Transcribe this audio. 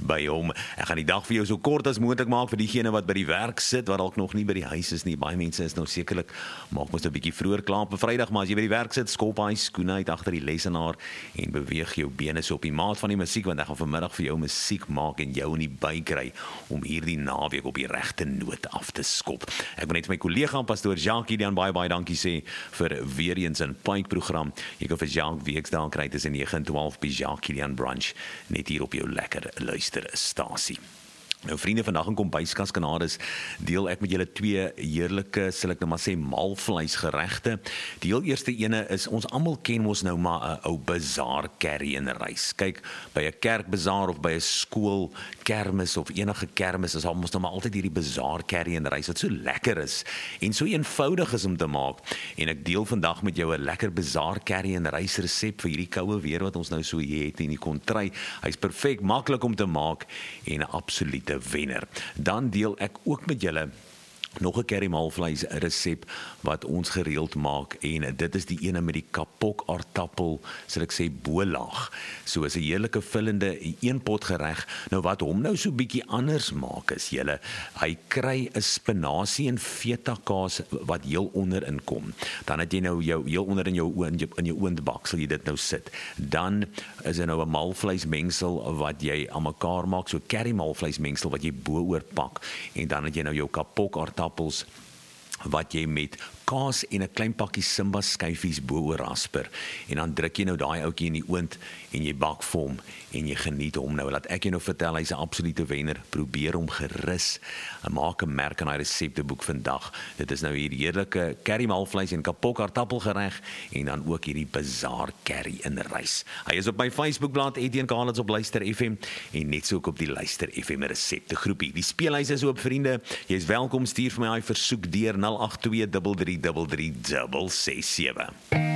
by hom. Ek gaan die dag vir jou so kort as moontlik maak vir diegene wat by die werk sit, wat dalk nog nie by die huis is nie. Baie mense is nou sekerlik, maak mos 'n bietjie vroeër klaar op 'n Vrydag, maar as jy by die werk sit, skop hy skoene uit agter die lesenaar en beweeg jou bene so op die maat van die musiek, want ek gaan vanmiddag vir jou musiek maak en jou in die by kry om hierdie naweek op die regte noot af te skop. Ek wil net my kollega pastoor Jacques Gideon baie dankie sê vir weer eens 'n Pike program. Jy kan vir Jacques weksdae kry tussen 9 en 12 by Jacques Gideon brunch net hier op jou lekker luisterstasie. Nou vriende, vandag in Kombuiskas Kanades deel ek met julle twee heerlike, sal ek nou maar sê, maalvleisgeregte. Die heel eerste ene is, ons almal ken ons nou maar 'n ou bazaar curry en rys. Kyk, by 'n kerkbazaar of by 'n skool kermis of enige kermis is ons nou maar altyd hierdie bazaar curry en rys wat so lekker is en so eenvoudig is om te maak. En ek deel vandag met jou 'n lekker bazaar curry en rys resep vir hierdie koue weer wat ons nou so hier het en die kontry. Hy's perfek, maklik om te maak en 'n absolute wenner. Dan deel ek ook met julle nog 'n curry maalvleis resep wat ons gereeld maak en dit is die ene met die kapok aardappel, sal ek sê bolaag. So is 'n heerlike vullende eenpot gereg. Nou wat hom nou so bietjie anders maak is julle, hy kry 'n spinasie en feta kaas wat heel onder inkom. Dan het jy nou jou heel onder in jou oondbak sal jy dit nou sit. Dan is er nou 'n maalvleismengsel wat jy aan mekaar maak, so curry maalvleismengsel wat jy bo-oor pak en dan het jy nou jou kapok aardappels wat jy met kaas en 'n klein pakkie Simba skyfies bo-oor rasper en dan druk jy nou daai ouetjie in die oond en jy bak vir hom en jy geniet hom. Nou laat ek jou nou vertel, hy's 'n absolute wenner. Probeer hom gerus en maak 'n merk aan daai resepteboek vandag. Dit is nou hierdie heerlike curry maalvleis en kapok aardappel gereg en dan ook hierdie bazaar curry en rys. Hy is op my Facebookblad Etienne Khalets op Luister FM en net so ook op die Luister FM resepte groepie. Die speellys is oop, vriende. Jy's welkom, stuur vir my daai versoek deur 082 33 337.